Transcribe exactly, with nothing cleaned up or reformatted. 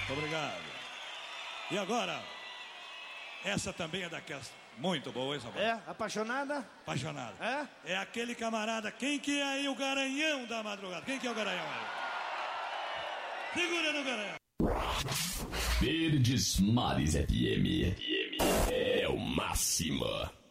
Obrigado. E agora, essa também é daquelas muito boa, hein, Samuel? É, apaixonada? Apaixonada. É? É aquele camarada, quem que é aí o garanhão da madrugada? Quem que é o garanhão aí? Segura no garanhão. Verdes Mares F M. É o máximo.